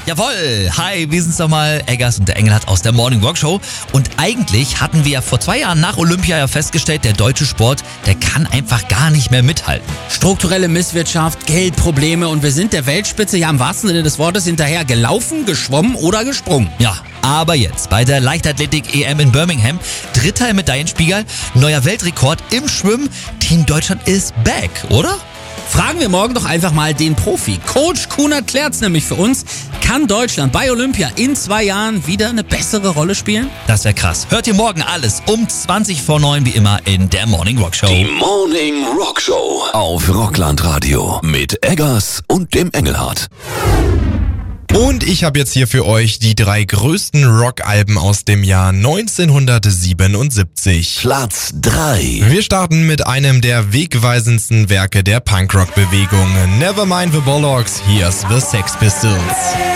Jawohl, hi, wir sind's nochmal, Eggers und der Engelhardt aus der Morning Rock Show. Und eigentlich hatten wir ja vor 2 Jahren nach Olympia ja festgestellt, der deutsche Sport, der kann einfach gar nicht mehr mithalten. Strukturelle Misswirtschaft, Geldprobleme und wir sind der Weltspitze ja im wahrsten Sinne des Wortes hinterher gelaufen, geschwommen oder gesprungen. Ja, aber jetzt bei der Leichtathletik-EM in Birmingham, 3. im Medaillenspiegel, neuer Weltrekord im Schwimmen, Team Deutschland ist back, oder? Fragen wir morgen doch einfach mal den Profi. Coach Kunert klärt's nämlich für uns. Kann Deutschland bei Olympia in 2 Jahren wieder eine bessere Rolle spielen? Das wäre krass. Hört ihr morgen alles um 20:09 wie immer in der Morning Rock Show. Die Morning Rock Show auf Rockland Radio mit Eggers und dem Engelhardt. Und ich habe jetzt hier für euch die 3 größten Rockalben aus dem Jahr 1977. Platz 3. Wir starten mit einem der wegweisendsten Werke der Punkrock-Bewegung. Nevermind the Bollocks, here's the Sex Pistols.